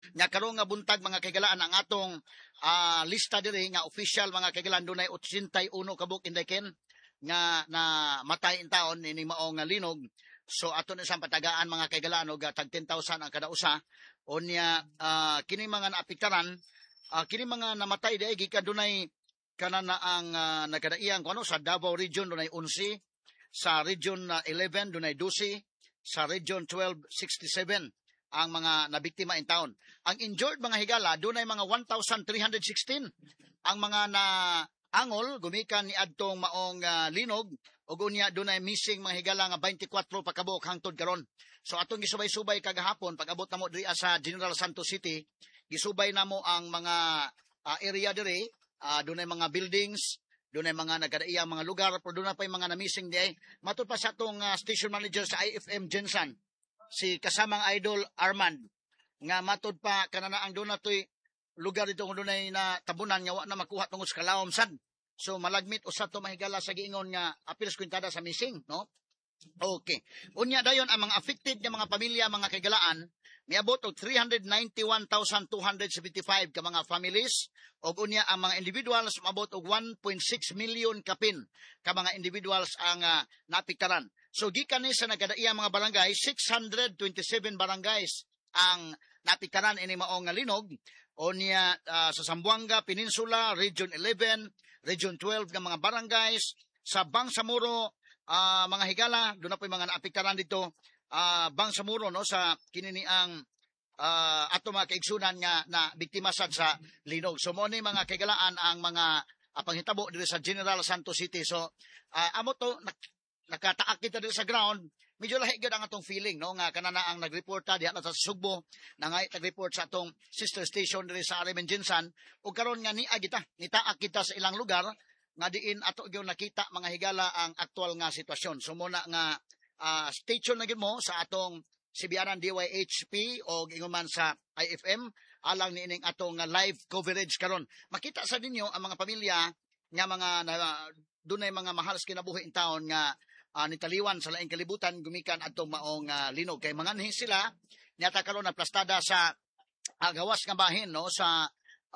nga karong nga buntag mga kaigalaan ang atong lista diri nga official mga kaigalaan dunay 81 kabuk inday nga na matay in taon ini mao nga linog. So ato na isang patagaan mga kaigalaan og tag 10,000 ang kada usa. Unya kini mga naapektaran, kini mga namatay day gikan dunay kanana ang nagkadaiyang kuno sa Davao Region dunay 11, sa Region 11 dunay 12, sa Region 12 67 ang mga nabiktima in taon. Ang injured mga higala dunay mga 1,316. Ang mga na angol gumikan ni adtong maong linog ug unya dunay missing mga higala nga 24 pa kabuk hangtod karon. So atong gisubay-subay kagahapon pag abot namo diri sa General Santos City, gisubay namo ang mga area diri, dunay mga buildings, dunay mga nagkadaiyang mga lugar, pero dunay pa mga na-missing di. Matud pa sa atong station manager sa IFM Jensan, si kasamang idol Armand, nga matud pa kanana ang dunay toy lugar dito kung dunay na tabunan nga wa na makuha tungod sa kalawom sad. So malagmit usab to mahigala sa giingon nga apil sa kwintada sa missing, no? Okay. Unya dayon ang mga affected nga mga pamilya mga kagalaan miabot og 391,275 ka mga families og unya ang mga individuals maabot og 1.6 million kapin ka mga individuals ang naapektaran. So gikan ni sa nagkadaiyang mga barangay 627 barangays ang naapektaran ini mao nga linog. Unya sa Zamboanga Peninsula, Region 11, Region 12 nga mga barangays, sa Bangsamoro mga higala, doon na po yung mga naapektaran dito, Bangsamoro no sa kinini ang ato mga kaigsunan nga na biktima sad sa linog. So mo ni mga kaigalaan ang mga panghitabo dito sa General Santos City. So amo to nakataak kita dito sa ground. Medyo lahi gyud ang atong feeling no nga kanana ang nagreport diha sa Sugbo na nga nag-report sa atong sister station diri sa Arimen Jinsan ug karon nga nitaak kita sa ilang lugar nga diin ato gyud nakita mga higala ang aktual nga sitwasyon. So muna nga station na gyud mo sa atong CBRN DYHP o ingon man sa IFM alang niining atong live coverage karon. Makita sa ninyo ang mga pamilya nga mga dunay mga mahal sa kinabuhi in taon nga nitaliwan sa laing kalibutan gumikan adtong maong linog kay manganhi sila nyata karon naplastada sa gawas nga bahin no sa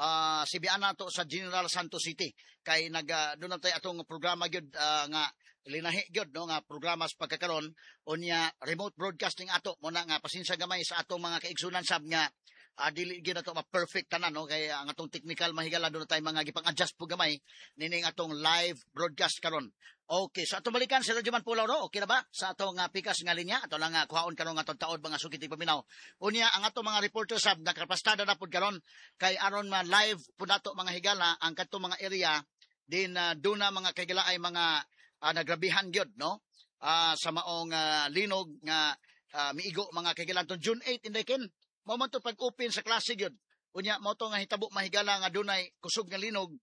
CBN nato sa General Santos City kay doon tay atong programa gyud nga linahi gyud no nga programa sa pagkakaron unya remote broadcasting ato mo na nga pasensya gamay sa atong mga kaigsunan sab nga dili gyud ato ma-perfect tanan no kay ang atong technical mahigala doon tay mga gipang-adjust po gamay nining atong live broadcast karon. Okay, so atong balikan si Radyo Man Pulaw no. Okay na ba sa atong pikas nga linya ato lang kuhaon karon nga taod mga sukiti paminaw. Unya ang atong mga reporters sab nakapastada na pud karon kay aron ma live pud nato mga higala ang kadtong mga area din doon na mga kaigala ay mga nagrabihan gyud no sa maong linog nga miigo mga kaigalan to June 8 inday ken mao man to pag-open sa klase gyud. Unya mao to nga hitabo mahigala nga dunay kusog nga linog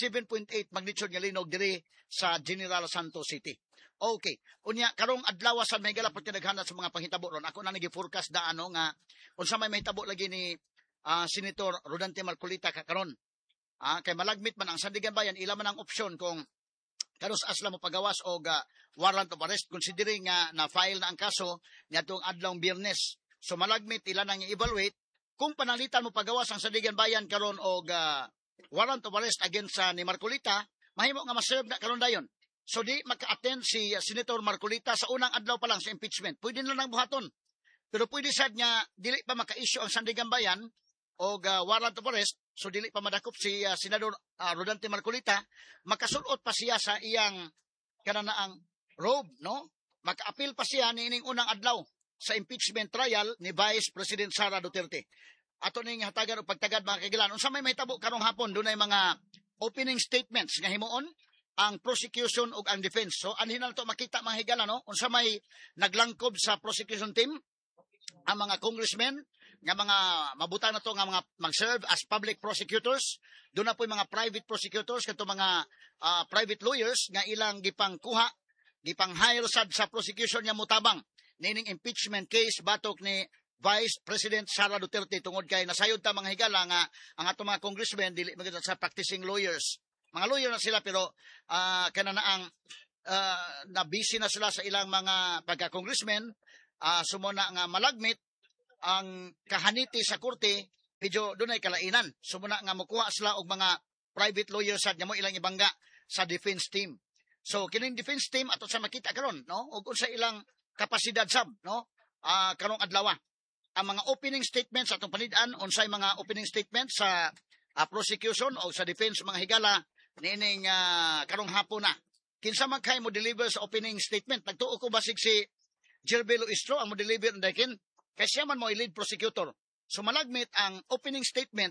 7.8 magnitude nga linog diri sa General Santos City. Okay. Unya karong adlaw sa mahigala pud naghanap sa mga panghitabo ron. Ako na nagi-forecast da ano nga unsa may mahitabo lagi ni Senator Rodante Marcolita kakaron. Kay malagmit man ang Sandigan Bayan ila man ang opsyon kung kanos asla mo pagawas og warrant of arrest considering nga na-file na ang kaso niadtong adlawng Biyernes. So malagmit ila nang i-evaluate kung panalitan mo pagawas ang Sandigan Bayan karon og warrant of arrest against ni Marcolita, mahimo nga ma-serve na karon dayon. So di maka-attend si Senator Marcolita sa unang adlaw pa lang sa impeachment. Pwede na lang buhaton. Pero pwede sad nga dili pa maka-issue ang Sandigan Bayan og warrant of arrest. So dili pa madakop si Senador Rodante Marcolita, makasulot pa siya sa iyang kananaang robe, no? Maka-appeal pa siya niining unang adlaw sa impeachment trial ni Vice President Sara Duterte. Ato ning hatagan og pagtagad mga kaigalan. Unsa may mahitabo karong hapon dunay mga opening statements nga himuon ang prosecution ug ang defense. So anhin na to makita mga higala no unsa may naglangkob sa prosecution team ang mga congressmen nga mga mabutang na to nga mga mag-serve as public prosecutors. Doon na po yung mga private prosecutors kato mga private lawyers nga ilang gipang hire sad sa prosecution niya mutabang nining impeachment case batok ni Vice President Sara Duterte tungod kay nasayod ta mga higala nga ang ato mga congressmen dili magud sa practicing lawyers. Mga lawyer na sila pero kanana ang na busy na sila sa ilang mga pagka-congressmen sumuna nga malagmit ang kahaniti sa korte medyo doon ay kalainan. So muna nga makuha sila og mga private lawyers sad nga mo ilang ibangga sa defense team. So kining defense team ato sa makita karon, no? Ug unsa ilang kapasidad sab, no? Karong adlaw. Ang mga opening statements atong panid-an, unsay mga opening statements sa prosecution o sa defense mga higala niining karong hapon na. Kinsa man kay mo deliver sa opening statement? Nagtuo ko basig si Gerbelo Istro ang mo deliver ndakin kay siya man mo lead prosecutor. So malagmit ang opening statement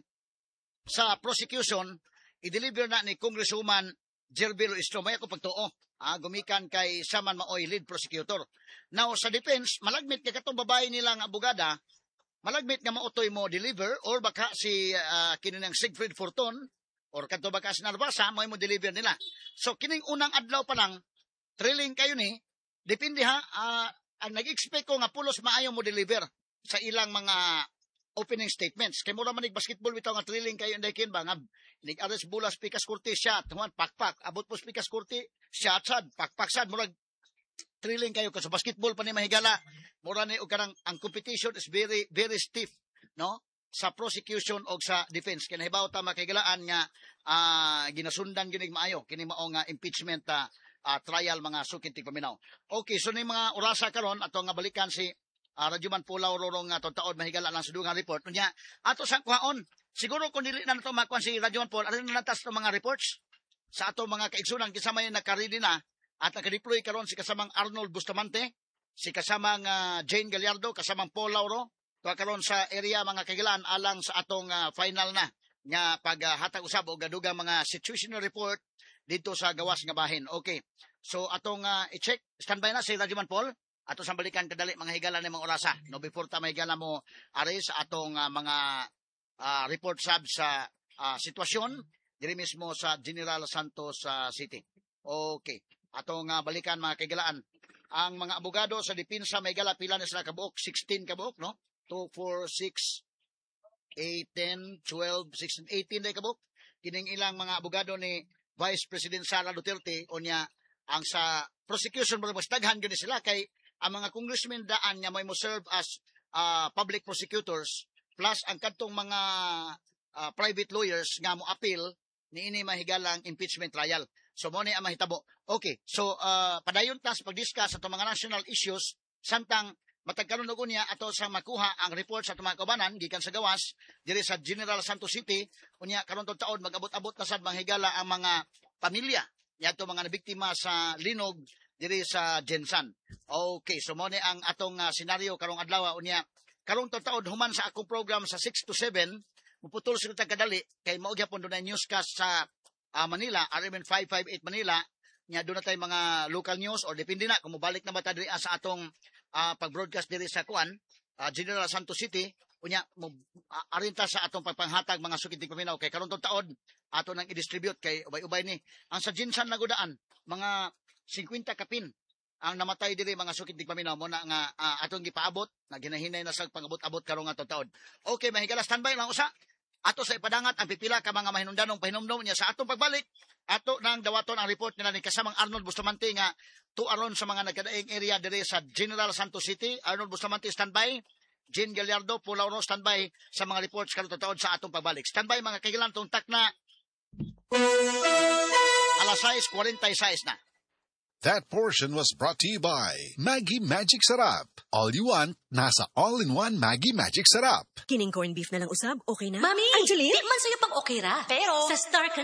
sa prosecution i-deliver na ni Congresswoman Gerbelo Istro. May ako pagtuo. Gumikan kay siya man maoy lead prosecutor. Now sa defense, malagmit kay katong babae nilang abogada, malagmit nga mautoy mo deliver or baka si kininang Siegfried Forton or kadto baka si Narvasa mo deliver nila. So kining unang adlaw pa lang thrilling kayo ni depende ha ang nag-expect ko nga pulos maayo mo deliver sa ilang mga opening statements. Kay mura man basketball bitaw nga thrilling kayo inday kin ba nga nig-ares bulas pikas kurti shot, human pakpak, abot pos pikas kurti shot sad, pakpak sad murag thrilling kayo kasi basketball pa ni mahigala. Mura ni og kanang ang competition is very very stiff, no? Sa prosecution o sa defense. Kinahibaw ta makigalaan nga ginasundan gyud maayo kini mao nga impeachment trial mga sukit ti paminaw. Okay, so ni mga orasa karon ato nga balikan si Radyoman Pulaw rorong taon mahigala lang sa dugang report. Unya ato sang kuhaon. Siguro kung dili na nato makuan si Radyoman Paul, ano na natas mga reports sa ato mga kaigsunan kisama yung nakaredy na at nakadeploy karon si kasamang Arnold Bustamante, si kasamang Jane Gallardo, kasamang Paul Lauro, karon sa area mga kagilaan alang sa atong final na nga paghatag usab og dugang mga situational report dito sa gawas nga bahin. Okay. So atong i-check, standby na si Radyoman Paul. Ato sang balikan kadali mga higala ni mga orasa. No before ta mahigala mo ari sa atong mga report sab sa sitwasyon diri mismo sa General Santos City. Okay. Atong balikan mga kaigalaan. Ang mga abogado sa depensa may gala pila na sila kabuok, 16 kabuok, no? 2, 4, 6, 8, 10, 12, 16, 18 na kabuok. Kining ilang mga abogado ni Vice President Sara Duterte unya ang sa prosecution mo mas daghan gyud sila kay ang mga congressmen daan nga may mo serve as public prosecutors plus ang kadtong mga private lawyers nga mo appeal niini mahigalang impeachment trial. So mo ni ang mahitabo. Okay, so padayon ta sa pagdiscuss ato mga national issues samtang matagkaron og unya ato sa makuha ang report sa mga kaubanan gikan sa gawas diri sa General Santos City unya karon tong taon mag-abot-abot na sad mahigala ang mga pamilya niadto mga nabiktima sa linog diri sa Gensan. Okay, so mo ni ang atong senaryo karong adlaw unya karong taon human sa akong program sa 6 to 7 muputol sa kadali kay mao gyapon dunay newscast sa Manila, RMN 558 Manila nya doon na tayo mga local news or depende na kung mabalik na ba tayo sa atong pag-broadcast diri sa Kuan, General Santos City unya arinta sa atong pagpanghatag mga sukiting paminaw kay karon taon ato nang i-distribute kay ubay-ubay ni ang sa Gensan nagudaan mga 50 kapin ang namatay diri mga sukiting paminaw mo na nga atong gipaabot na ginahinay na sa pag-abot-abot karong atong taon. Okay, mahigala standby lang usa ato sa ipadangat ang pipila ka mga mahinungdanong pahinomdom niya sa atong pagbalik ato nang dawaton ang report nila ni kasamang Arnold Bustamante nga tuaron sa mga nagkadaing area diri sa General Santos City. Arnold Bustamante standby, Jane Gallardo Pulauro standby sa mga reports karon taon sa atong pagbalik. Standby mga kailan tong takna alas 6:46 na. That portion was brought to you by Maggie Magic Sarap. All you want, nasa all-in-one Maggie Magic Sarap. Kining corned beef na lang usab, okay na? Mami! Angeline? Di man sa'yo pang okay ra. Pero, sa Star